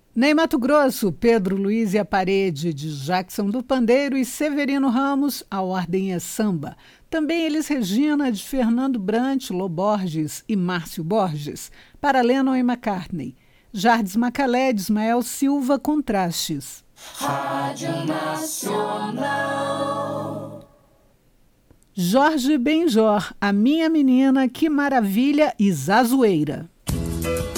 Nem Mato Grosso, Pedro Luiz e a Parede, de Jackson do Pandeiro e Severino Ramos, a ordem é samba. Também Elis Regina, de Fernando Brant, Lô Borges e Márcio Borges, para Lennon e McCartney. Jardes Macalé, de Ismael Silva, Contrastes. Rádio Nacional. Jorge Benjor, A Minha Menina, Que Maravilha e Zazoeira.